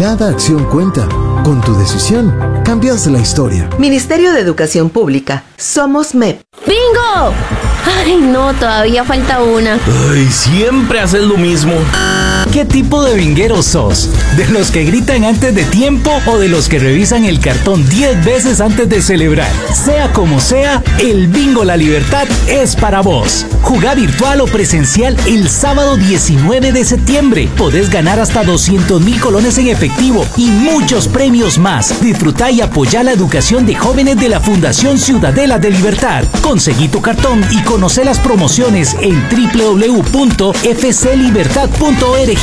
Cada acción cuenta. Con tu decisión, cambias la historia. Ministerio de Educación Pública. Somos MEP. ¡Bingo! Ay, no, todavía falta una. Ay, siempre haces lo mismo. ¿Qué tipo de binguero sos? ¿De los que gritan antes de tiempo o de los que revisan el cartón 10 veces antes de celebrar? Sea como sea, el Bingo La Libertad es para vos. Jugá virtual o presencial el sábado 19 de septiembre. Podés ganar hasta 200,000 colones en efectivo y muchos premios más. Disfrutá y apoyá la educación de jóvenes de la Fundación Ciudadela de Libertad. Conseguí tu cartón y conocé las promociones en www.fclibertad.org.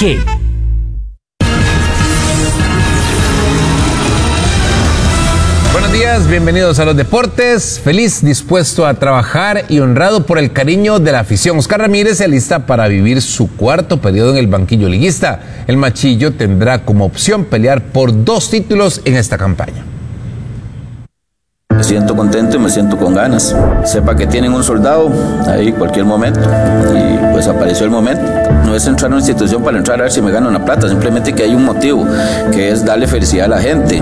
Buenos días, bienvenidos a los deportes. Feliz, dispuesto a trabajar y honrado por el cariño de la afición. Oscar Ramírez se alista para vivir su cuarto periodo en el banquillo liguista. El Machillo tendrá como opción pelear por 2 títulos en esta campaña. Me siento contento y me siento con ganas. Sepa que tienen un soldado ahí cualquier momento y pues apareció el momento. No es entrar a una institución para entrar a ver si me gano una plata, simplemente que hay un motivo, que es darle felicidad a la gente.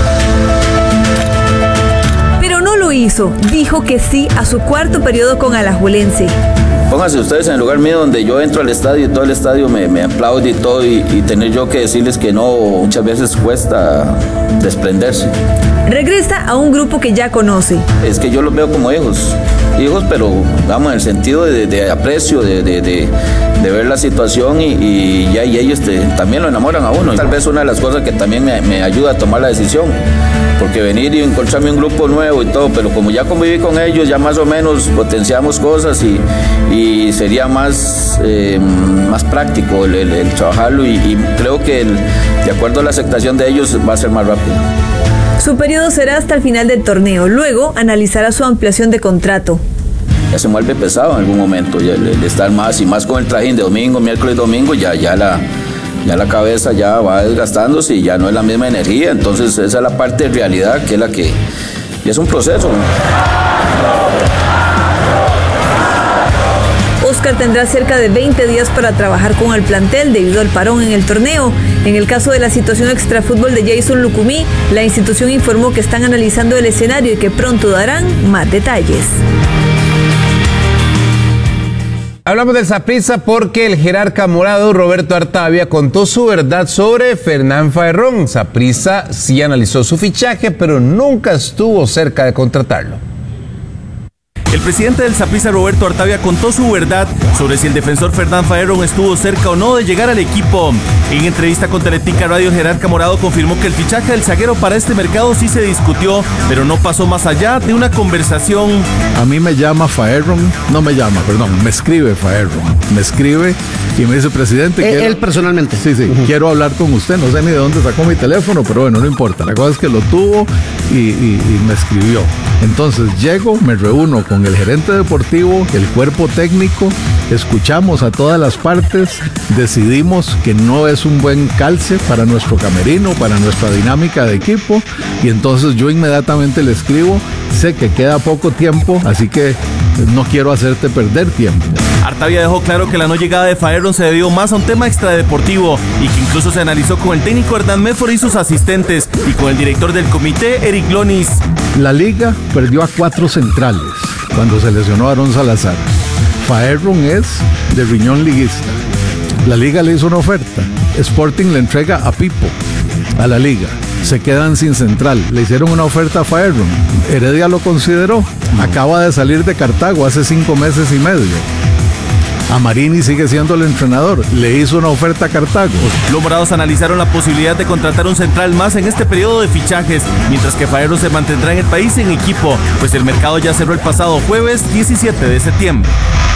Pero no lo hizo, dijo que sí a su cuarto periodo con Alajuelense. Pónganse ustedes en el lugar mío donde yo entro al estadio y todo el estadio me aplaude y todo y tener yo que decirles que no, muchas veces cuesta desprenderse. Regresa a un grupo que ya conoce. Es que yo los veo como hijos, pero vamos, en el sentido de aprecio, de ver la situación y ellos también lo enamoran a uno. Tal vez una de las cosas que también me ayuda a tomar la decisión, porque venir y encontrarme un grupo nuevo y todo, pero como ya conviví con ellos, ya más o menos potenciamos cosas y sería más práctico el trabajarlo y creo que de acuerdo a la aceptación de ellos va a ser más rápido. Su periodo será hasta el final del torneo, luego analizará su ampliación de contrato. Ya se vuelve pesado en algún momento, ya el estar más y más con el trajín de domingo, miércoles, domingo, ya la cabeza ya va desgastándose y ya no es la misma energía, entonces esa es la parte de realidad que es la que y es un proceso. Oscar tendrá cerca de 20 días para trabajar con el plantel debido al parón en el torneo. En el caso de la situación extrafútbol de Jason Lucumí, la institución informó que están analizando el escenario y que pronto darán más detalles. Hablamos del Saprissa porque el jerarca morado Roberto Artavia contó su verdad sobre Fernán Faerrón. Saprissa sí analizó su fichaje, pero nunca estuvo cerca de contratarlo. El presidente del Saprissa, Roberto Artavia, contó su verdad sobre si el defensor Fernán Faerrón estuvo cerca o no de llegar al equipo. En entrevista con Teletica Radio, el jerarca morado confirmó que el fichaje del zaguero para este mercado sí se discutió, pero no pasó más allá de una conversación. A mí me llama Faerrón, me escribe Faerrón, me escribe y me dice, presidente... Él personalmente. Sí, quiero hablar con usted, no sé ni de dónde sacó mi teléfono, pero bueno, no importa, la cosa es que lo tuvo y me escribió. Entonces llego, me reúno con el gerente deportivo, el cuerpo técnico, escuchamos a todas las partes, decidimos que no es un buen calce para nuestro camerino, para nuestra dinámica de equipo, y entonces yo inmediatamente le escribo, sé que queda poco tiempo, así que no quiero hacerte perder tiempo. Artavia dejó claro que la no llegada de Faerrón se debió más a un tema extradeportivo y que incluso se analizó con el técnico Hernán Medford y sus asistentes y con el director del comité, Eric Lonis. La liga perdió a 4 centrales cuando se lesionó a Aarón Salazar. Faerrón es de riñón liguista. La liga le hizo una oferta. Sporting le entrega a Pipo a la liga. Se quedan sin central. Le hicieron una oferta a Faerrón. Heredia lo consideró. Acaba de salir de Cartago hace 5 meses y medio. Amarini sigue siendo el entrenador. Le hizo una oferta a Cartago. Los morados analizaron la posibilidad de contratar un central más en este periodo de fichajes, mientras que Faerrón se mantendrá en el país en equipo, pues el mercado ya cerró el pasado jueves 17 de septiembre.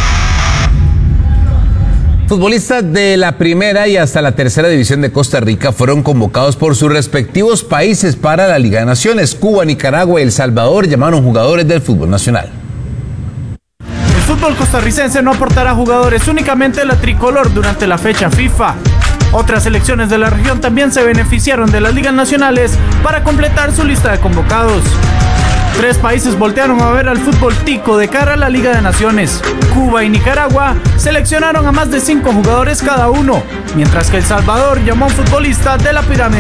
Futbolistas de la primera y hasta la tercera división de Costa Rica fueron convocados por sus respectivos países para la Liga de Naciones. Cuba, Nicaragua y El Salvador llamaron jugadores del fútbol nacional. El fútbol costarricense no aportará jugadores únicamente de la tricolor durante la fecha FIFA. Otras selecciones de la región también se beneficiaron de las ligas nacionales para completar su lista de convocados. 3 países voltearon a ver al fútbol tico de cara a la Liga de Naciones. Cuba y Nicaragua seleccionaron a más de 5 jugadores cada uno, mientras que El Salvador llamó a un futbolista de la pirámide